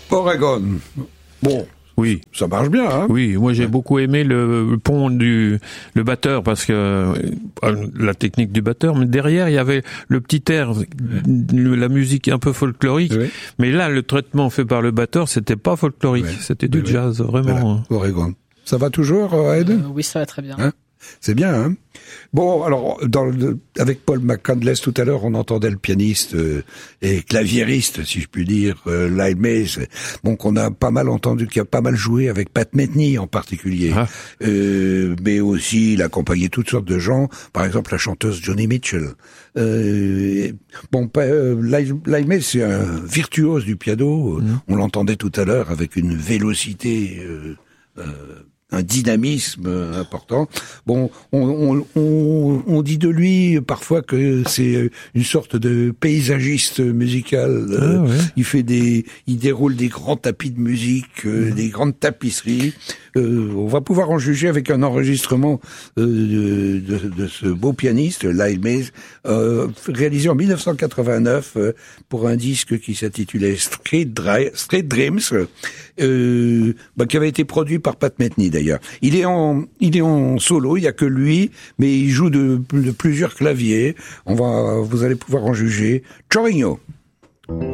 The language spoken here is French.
Oregon. Bon. Oui. Ça marche bien, hein? Oui, moi j'ai beaucoup aimé le pont le batteur parce que la technique du batteur, mais derrière il y avait le petit air, la musique un peu folklorique. Oui. Mais là, le traitement fait par le batteur, c'était pas folklorique, c'était du jazz, vraiment. Voilà. Oregon. Ça va toujours, Ed? Oui, ça va très bien. Hein? C'est bien, hein? Bon, alors, avec Paul McCandless tout à l'heure, on entendait le pianiste et claviériste, si je puis dire, Lyle Mays, bon, qu'on a pas mal entendu, qui a pas mal joué avec Pat Metheny en particulier. Ah. Mais aussi, il a accompagné toutes sortes de gens, par exemple la chanteuse Joni Mitchell. Lyle Mays, c'est un virtuose du piano, on l'entendait tout à l'heure avec une vélocité... un dynamisme important. Bon, on dit de lui parfois que c'est une sorte de paysagiste musical. Il déroule des grands tapis de musique, des grandes tapisseries. On va pouvoir en juger avec un enregistrement de ce beau pianiste, Lyle Mays, réalisé en 1989 pour un disque qui s'intitulait Street Dreams, qui avait été produit par Pat Metheny d'ailleurs. Il est en solo, il y a que lui, mais il joue de plusieurs claviers. Vous allez pouvoir en juger. Chorigno.